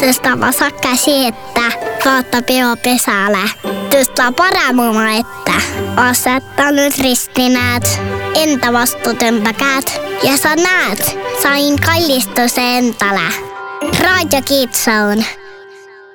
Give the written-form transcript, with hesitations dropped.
Tästä vasakka siettä, kautta peo pesällä. Tästä paramuma, että asettanut ristinäät, entä vastuutymppäkäät. Ja sä näet, sain kallistusentälä. Radio Kids Zone.